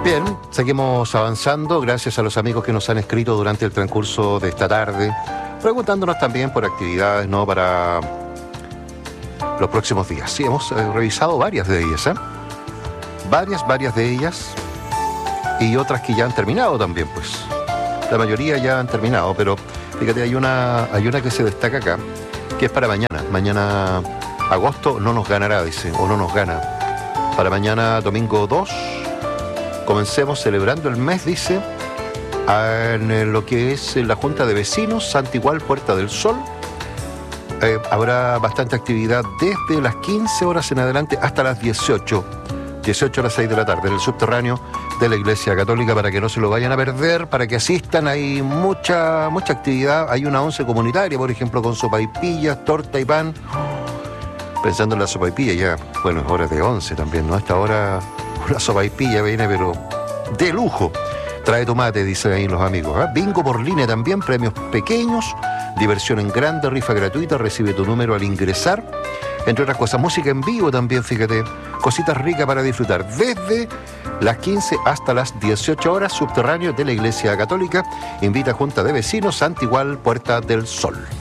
Bien, seguimos avanzando gracias a los amigos que nos han escrito durante el transcurso de esta tarde, preguntándonos también por actividades, ¿no?, para los próximos días. Sí, hemos revisado varias de ellas, varias de ellas, y otras que ya han terminado también, pues. La mayoría ya han terminado, pero fíjate, hay una que se destaca acá, que es para mañana. Mañana, agosto no nos ganará, dice, o no nos gana. Para mañana, domingo 2, comencemos celebrando el mes, dice, en lo que es la Junta de Vecinos, Santigual, Puerta del Sol. Habrá bastante actividad desde las 15 horas en adelante hasta las 18 a las 6 de la tarde, en el subterráneo de la Iglesia Católica, para que no se lo vayan a perder, para que asistan. Hay mucha actividad. Hay una once comunitaria, por ejemplo, con sopaipillas, torta y pan. Pensando en la sopaipilla, ya, bueno, es hora de 11 también, ¿no? A esta hora una sopaipilla viene, pero de lujo. Trae tomate, dicen ahí los amigos. Bingo por línea también, premios pequeños, diversión en grande, rifa gratuita, recibe tu número al ingresar. Entre otras cosas, música en vivo también, fíjate. Cositas ricas para disfrutar. Desde las 15 hasta las 18 horas, subterráneo de la Iglesia Católica. Invita a Junta de Vecinos, Santigual, Puerta del Sol.